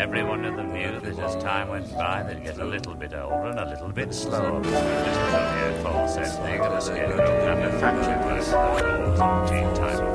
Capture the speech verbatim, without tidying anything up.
Everyone of them knew that as time went by, they'd get a little bit older and a little bit slower. This was only a false ending of a scheduled manufactured version of the old routine type of